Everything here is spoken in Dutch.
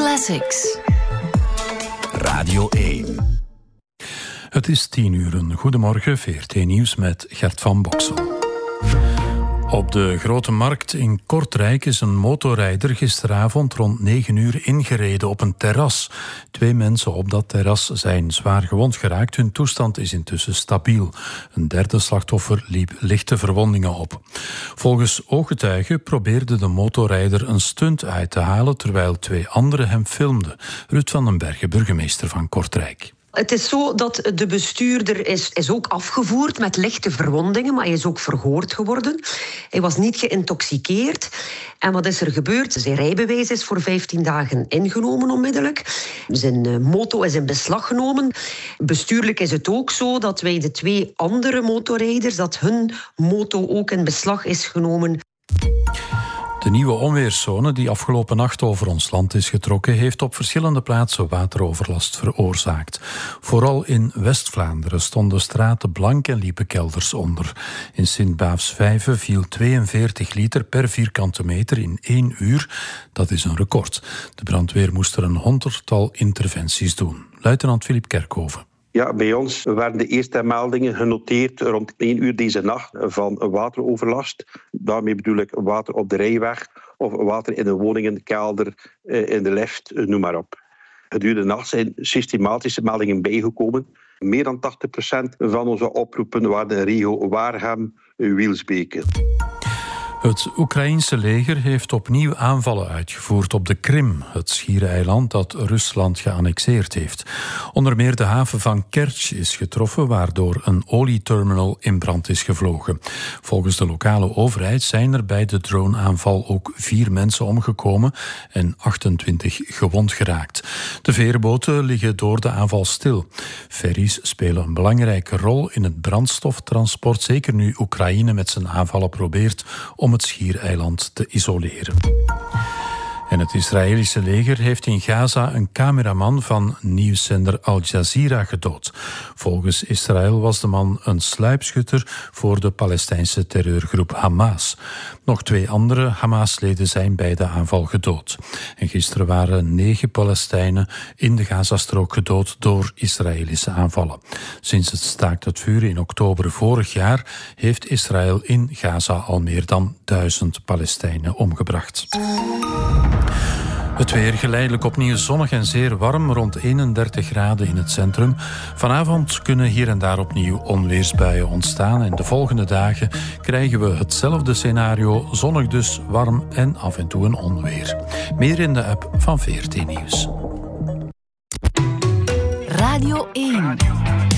Classics. Radio 1. Het is 10:00. Goedemorgen, VRT Nieuws met Gert van Boksel. Op de Grote Markt in Kortrijk is een motorrijder gisteravond rond 9:00 ingereden op een terras. 2 mensen op dat terras zijn zwaar gewond geraakt. Hun toestand is intussen stabiel. Een derde slachtoffer liep lichte verwondingen op. Volgens ooggetuigen probeerde de motorrijder een stunt uit te halen terwijl 2 anderen hem filmden. Ruud van den Bergen, burgemeester van Kortrijk. Het is zo dat de bestuurder is ook afgevoerd met lichte verwondingen, maar hij is ook verhoord geworden. Hij was niet geïntoxiceerd. En wat is er gebeurd? Zijn rijbewijs is voor 15 dagen ingenomen onmiddellijk. Zijn moto is in beslag genomen. Bestuurlijk is het ook zo dat wij de 2 andere motorrijders, dat hun moto ook in beslag is genomen. De nieuwe onweerszone die afgelopen nacht over ons land is getrokken, heeft op verschillende plaatsen wateroverlast veroorzaakt. Vooral in West-Vlaanderen stonden straten blank en liepen kelders onder. In Sint-Baafsvijve viel 42 liter per vierkante meter in 1 uur. Dat is een record. De brandweer moest er een 100-tal interventies doen. Luitenant Filip Kerkhoven. Ja, bij ons werden de eerste meldingen genoteerd rond 1 uur deze nacht van wateroverlast. Daarmee bedoel ik water op de rijweg of water in de woningen, kelder, in de lift, noem maar op. Gedurende de nacht zijn systematische meldingen bijgekomen. Meer dan 80% van onze oproepen waren in regio Waregem, Wielsbeke. Het Oekraïense leger heeft opnieuw aanvallen uitgevoerd op de Krim, het schiereiland dat Rusland geannexeerd heeft. Onder meer de haven van Kerch is getroffen, waardoor een olieterminal in brand is gevlogen. Volgens de lokale overheid zijn er bij de droneaanval ook 4 mensen omgekomen en 28 gewond geraakt. De veerboten liggen door de aanval stil. Ferries spelen een belangrijke rol in het brandstoftransport, zeker nu Oekraïne met zijn aanvallen probeert om het schiereiland te isoleren. En het Israëlische leger heeft in Gaza een cameraman van nieuwszender Al Jazeera gedood. Volgens Israël was de man een sluipschutter voor de Palestijnse terreurgroep Hamas. Nog 2 andere Hamas-leden zijn bij de aanval gedood. En gisteren waren 9 Palestijnen in de Gazastrook gedood door Israëlische aanvallen. Sinds het staakt het vuren in oktober vorig jaar heeft Israël in Gaza al meer dan 1000 Palestijnen omgebracht. Het weer geleidelijk opnieuw zonnig en zeer warm, rond 31 graden in het centrum. Vanavond kunnen hier en daar opnieuw onweersbuien ontstaan en de volgende dagen krijgen we hetzelfde scenario, zonnig dus, warm en af en toe een onweer. Meer in de app van VRT Nieuws. Radio 1.